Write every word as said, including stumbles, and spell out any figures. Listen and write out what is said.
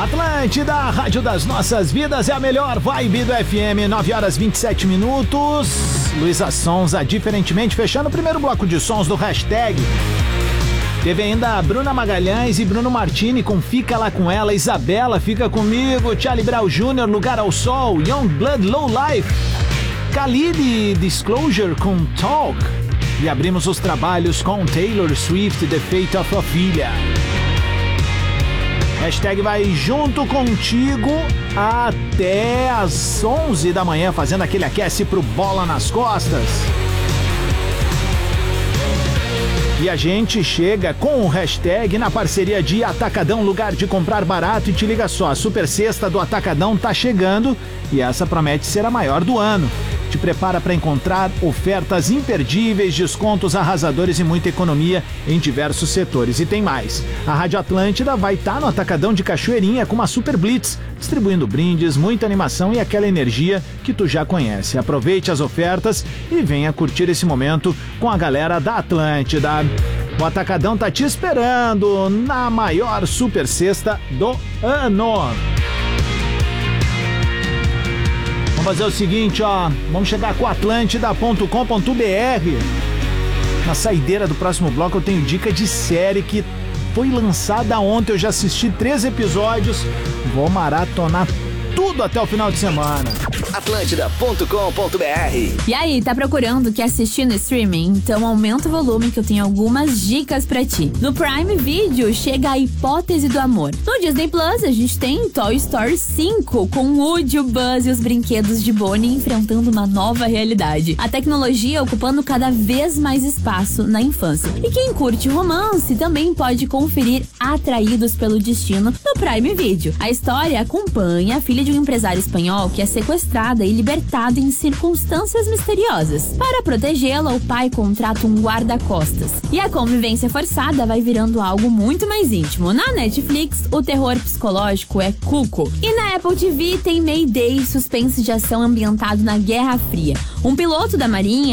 Atlântida, a rádio das nossas vidas, é a melhor vibe do F M, nove horas e vinte e sete minutos. Luísa Sonza, diferentemente, fechando o primeiro bloco de sons do hashtag. Teve ainda Bruna Magalhães e Bruno Martini com Fica Lá Com Ela, Isabela, Fica Comigo, Charlie Brown Júnior, Lugar ao Sol, Young Blood, Low Life, Khalid e Disclosure com Talk. E abrimos os trabalhos com Taylor Swift, The Fate of Ophelia. Hashtag vai junto contigo até as onze da manhã, fazendo aquele aquece pro Bola nas Costas. E a gente chega com o hashtag na parceria de Atacadão, lugar de comprar barato. E te liga só, a super sexta do Atacadão tá chegando e essa promete ser a maior do ano. Te prepara para encontrar ofertas imperdíveis, descontos arrasadores e muita economia em diversos setores. E tem mais, a Rádio Atlântida vai estar no Atacadão de Cachoeirinha com uma Super Blitz, distribuindo brindes, muita animação e aquela energia que tu já conhece. Aproveite as ofertas e venha curtir esse momento com a galera da Atlântida. O Atacadão tá te esperando na maior super sexta do ano. Vamos fazer o seguinte, ó, vamos chegar com atlântida ponto com ponto b r. Na saideira do próximo bloco eu tenho dica de série que foi lançada ontem, eu já assisti três episódios, vou maratonar tudo até o final de semana. atlântida ponto com ponto b r. E aí, tá procurando o que assistir no streaming? Então aumenta o volume que eu tenho algumas dicas pra ti. No Prime Video chega a Hipótese do Amor. No Disney Plus a gente tem Toy Story cinco, com Woody, o Buzz e os brinquedos de Bonnie enfrentando uma nova realidade. A tecnologia ocupando cada vez mais espaço na infância. E quem curte romance também pode conferir Atraídos pelo Destino no Prime Video. A história acompanha a filha de um empresário espanhol que é sequestrada e libertada em circunstâncias misteriosas. Para protegê-la, o pai contrata um guarda-costas. E a convivência forçada vai virando algo muito mais íntimo. Na Netflix, o terror psicológico é Cuco. E na Apple T V tem Mayday, suspense de ação ambientado na Guerra Fria. Um piloto da Marinha